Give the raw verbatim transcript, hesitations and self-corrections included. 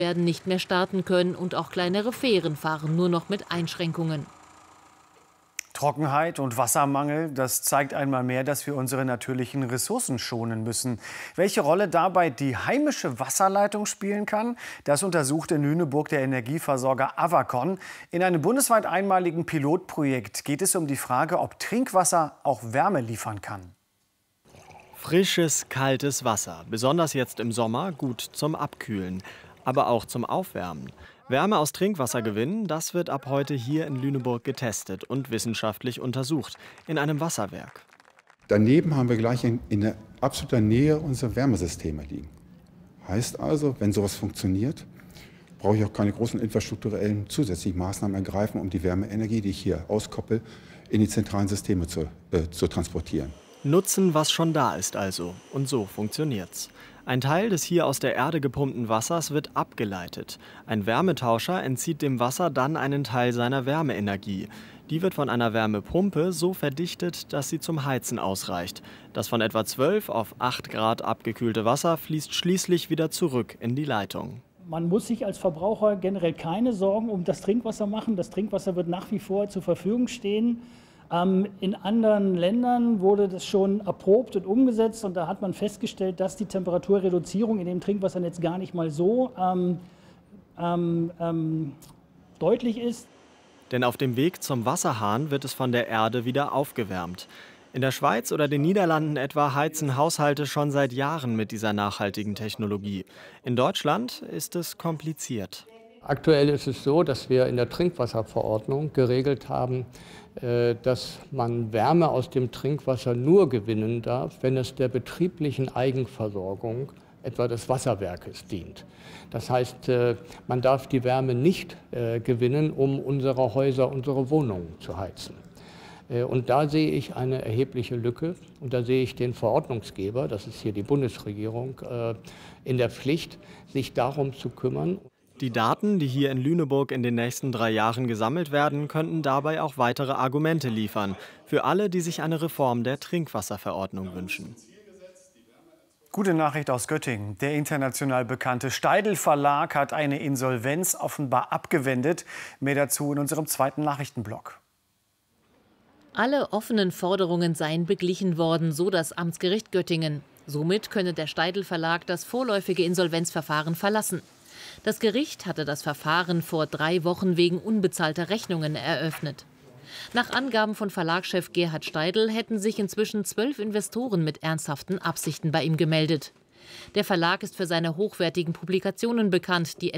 werden nicht mehr starten können und auch kleinere Fähren fahren nur noch mit Einschränkungen. Trockenheit und Wassermangel, das zeigt einmal mehr, dass wir unsere natürlichen Ressourcen schonen müssen. Welche Rolle dabei die heimische Wasserleitung spielen kann, das untersucht in Lüneburg der Energieversorger Avacon. In einem bundesweit einmaligen Pilotprojekt geht es um die Frage, ob Trinkwasser auch Wärme liefern kann. Frisches, kaltes Wasser, besonders jetzt im Sommer, gut zum Abkühlen, aber auch zum Aufwärmen. Wärme aus Trinkwasser gewinnen, das wird ab heute hier in Lüneburg getestet und wissenschaftlich untersucht, in einem Wasserwerk. Daneben haben wir gleich in, in der absoluter Nähe unsere Wärmesysteme liegen. Heißt also, wenn sowas funktioniert, brauche ich auch keine großen infrastrukturellen zusätzlichen Maßnahmen ergreifen, um die Wärmeenergie, die ich hier auskoppel, in die zentralen Systeme zu, äh, zu transportieren. Nutzen, was schon da ist also. Und so funktioniert's. Ein Teil des hier aus der Erde gepumpten Wassers wird abgeleitet. Ein Wärmetauscher entzieht dem Wasser dann einen Teil seiner Wärmeenergie. Die wird von einer Wärmepumpe so verdichtet, dass sie zum Heizen ausreicht. Das von etwa zwölf auf acht Grad abgekühlte Wasser fließt schließlich wieder zurück in die Leitung. Man muss sich als Verbraucher generell keine Sorgen um das Trinkwasser machen. Das Trinkwasser wird nach wie vor zur Verfügung stehen. In anderen Ländern wurde das schon erprobt und umgesetzt und da hat man festgestellt, dass die Temperaturreduzierung in dem Trinkwassernetz gar nicht mal so ähm, ähm, ähm, deutlich ist. Denn auf dem Weg zum Wasserhahn wird es von der Erde wieder aufgewärmt. In der Schweiz oder den Niederlanden etwa heizen Haushalte schon seit Jahren mit dieser nachhaltigen Technologie. In Deutschland ist es kompliziert. Aktuell ist es so, dass wir in der Trinkwasserverordnung geregelt haben, dass man Wärme aus dem Trinkwasser nur gewinnen darf, wenn es der betrieblichen Eigenversorgung, etwa des Wasserwerkes, dient. Das heißt, man darf die Wärme nicht gewinnen, um unsere Häuser, unsere Wohnungen zu heizen. Und da sehe ich eine erhebliche Lücke und da sehe ich den Verordnungsgeber, das ist hier die Bundesregierung, in der Pflicht, sich darum zu kümmern. Die Daten, die hier in Lüneburg in den nächsten drei Jahren gesammelt werden, könnten dabei auch weitere Argumente liefern. Für alle, die sich eine Reform der Trinkwasserverordnung wünschen. Gute Nachricht aus Göttingen. Der international bekannte Steidl Verlag hat eine Insolvenz offenbar abgewendet. Mehr dazu in unserem zweiten Nachrichtenblock. Alle offenen Forderungen seien beglichen worden, so das Amtsgericht Göttingen. Somit könne der Steidl Verlag das vorläufige Insolvenzverfahren verlassen. Das Gericht hatte das Verfahren vor drei Wochen wegen unbezahlter Rechnungen eröffnet. Nach Angaben von Verlagschef Gerhard Steidl hätten sich inzwischen zwölf Investoren mit ernsthaften Absichten bei ihm gemeldet. Der Verlag ist für seine hochwertigen Publikationen bekannt, die